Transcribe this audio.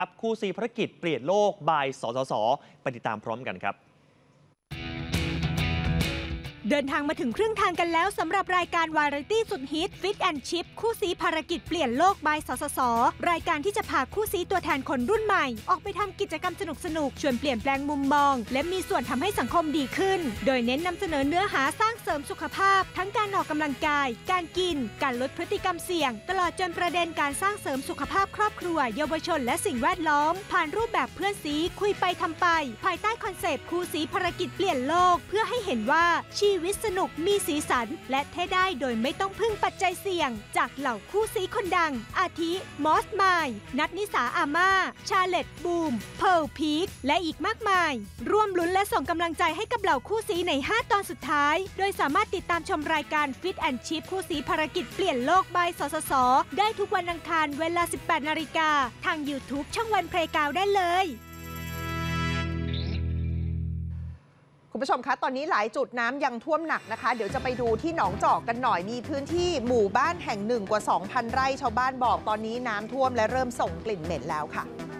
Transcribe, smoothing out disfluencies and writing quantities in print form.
อัพคู่ซีภารกิจเปลี่ยนโลกบายสสสไปติดตามพร้อมกันครับเดินทางมาถึงครึ่งทางกันแล้วสำหรับรายการวาไรตี้สุดฮิต Fit and Chip คู่ซีภารกิจเปลี่ยนโลกบายสสสรายการที่จะพาคู่ซีตัวแทนคนรุ่นใหม่ออกไปทำกิจกรรมสนุกชวนเปลี่ยนแปลงมุมมองและมีส่วนทำให้สังคมดีขึ้นโดยเน้นนำเสนอเนื้อหาสร้างเสริมสุขภาพทั้งการออกกำลังกายการกินการลดพฤติกรรมเสี่ยงตลอดจนประเด็นการสร้างเสริมสุขภาพครอบครัวเยาวชนและสิ่งแวดล้อมผ่านรูปแบบเพื่อนซีคุยไปทำไปภายใต้คอนเซปต์คู่ซีภารกิจเปลี่ยนโลกเพื่อให้เห็นว่าชีวิตสนุกมีสีสันและเท่ได้โดยไม่ต้องพึ่งปัจจัยเสี่ยงจากเหล่าคู่ซีคนดังอาทิมอสไมล์นัทนิสาอาม่าชาเลตบูมเพิร์ลพีคและอีกมากมายร่วมลุ้นและส่งกำลังใจให้กับเหล่าคู่ซีใน5ตอนสุดท้ายโดยสามารถติดตามชมรายการ Fit and Chip คู่ซีภารกิจเปลี่ยนโลกบายสสสได้ทุกวันอังคารเวลา 18 นาฬิกาทาง YouTube ช่องวันเพลย์กราวด์ได้เลยคุณผู้ชมคะตอนนี้หลายจุดน้ำยังท่วมหนักนะคะเดี๋ยวจะไปดูที่หนองจอกกันหน่อยมีพื้นที่หมู่บ้านแห่งหนึ่งกว่า 2,000 ไร่ชาวบ้านบอกตอนนี้น้ำท่วมและเริ่มส่งกลิ่นเหม็นแล้วค่ะ